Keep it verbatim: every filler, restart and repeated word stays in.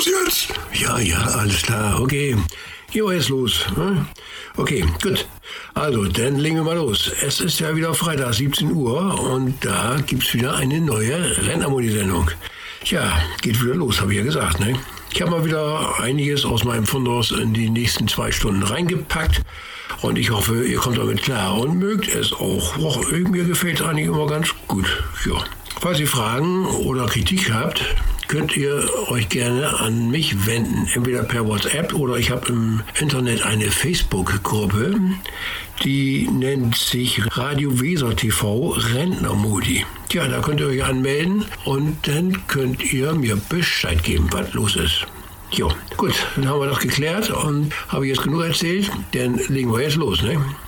los jetzt? Ja, ja, alles klar, okay. Jo, jetzt los. Hm? Okay, gut. Also, dann legen wir mal los. Es ist ja wieder Freitag, siebzehn Uhr, und da gibt's wieder eine neue Rennermodi-Sendung. Tja, geht wieder los, habe ich ja gesagt, ne? Ich habe mal wieder einiges aus meinem Fundus in die nächsten zwei Stunden reingepackt und ich hoffe, ihr kommt damit klar und mögt es auch. Och, mir gefällt es eigentlich immer ganz gut. Ja. Falls ihr Fragen oder Kritik habt, könnt ihr euch gerne an mich wenden, entweder per WhatsApp oder ich habe im Internet eine Facebook-Gruppe, die nennt sich Radio Weser T V Rentnermodi. Tja, da könnt ihr euch anmelden und dann könnt ihr mir Bescheid geben, was los ist. Jo, gut, dann haben wir das geklärt und habe ich jetzt genug erzählt, dann legen wir jetzt los, ne?